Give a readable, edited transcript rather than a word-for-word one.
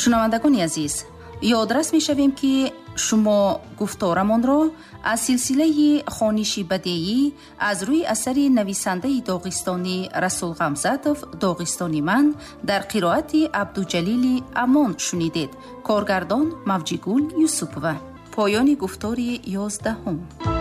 шунавандагони азиз, ёдрас мешавем ки шумо гуфторамонро аз силсилаи хониши бадеӣ аз рӯи асари нависандаи доғистонӣ Расул Ғамзатов «Доғистони ман» дар қироати Абдуҷалили Амон шунидед. Коргардон Мавҷигул Юсупова. поёни гуфтори 11.